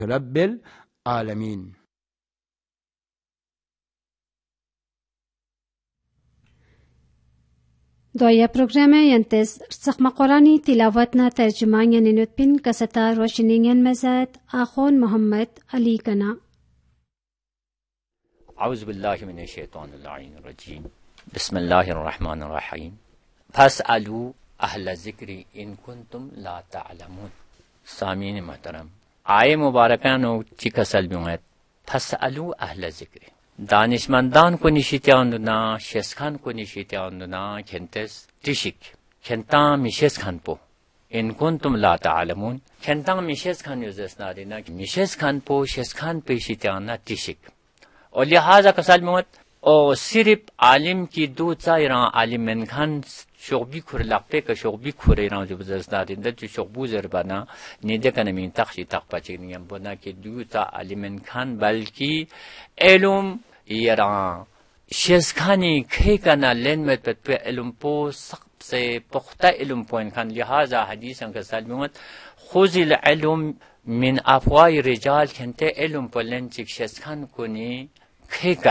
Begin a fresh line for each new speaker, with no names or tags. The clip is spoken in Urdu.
rabbil alamin.
دویا پروگرام ینتز سخم قرآنی تلاوتنا ترجمان ینینوت پین کستا روشنین مزاد آخون محمد علی کنا.
اعوذ بالله من الشیطان اللعین الرجیم. بسم الله الرحمن الرحیم. فاسألوا اهل ذکر ان کنتم لا تعلمون. سامعین محترم، آیه مبارکانو چی کسل بیومد فاسألوا اهل ذکر، دانشمندان کو نشیتیاندنا، شسخان کو نشیتیاندنا کنتس تشک کنتا میشس خان پو ان کنتم لا تعلمون. کنتا میشس خان یوزسنا دینا میشس خان پو شسخان پیشیتیانا تشک. اور لہذا کسل بیومد او صرف عالم کی دو چایران عالم من خان شغبی کور لقپه که شغبی کوری ران جو بزرگدار دید جو شغبو زربانا نیده کنه مین تخشی تخ پچینیم بنا که دو تا عالم خان بلکی علم ایران شیزخانی که کنه لنمت به علم پو سخت سے پختہ علم پوین خان. لہذا حدیث ان کا سلمت خذ العلم من افواه رجال کنتے علم پو لن چک شیزخان کنی که